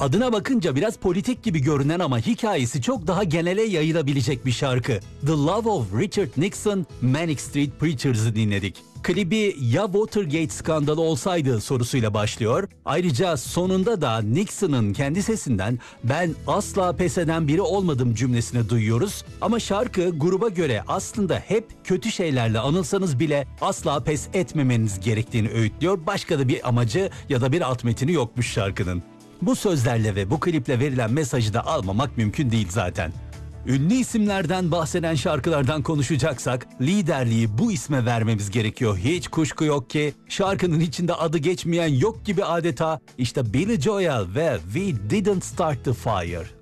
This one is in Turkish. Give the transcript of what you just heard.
Adına bakınca biraz politik gibi görünen ama hikayesi çok daha genele yayılabilecek bir şarkı. The Love of Richard Nixon, Manic Street Preachers'ı dinledik. Klibi ya Watergate skandalı olsaydı sorusuyla başlıyor. Ayrıca sonunda da Nixon'ın kendi sesinden ben asla pes eden biri olmadım cümlesini duyuyoruz. Ama şarkı gruba göre aslında hep kötü şeylerle anılsanız bile asla pes etmemeniz gerektiğini öğütlüyor. Başka da bir amacı ya da bir alt metini yokmuş şarkının. Bu sözlerle ve bu kliple verilen mesajı da almamak mümkün değil zaten. Ünlü isimlerden bahseden şarkılardan konuşacaksak liderliği bu isme vermemiz gerekiyor. Hiç kuşku yok ki şarkının içinde adı geçmeyen yok gibi adeta. İşte Billy Joel ve We Didn't Start the Fire.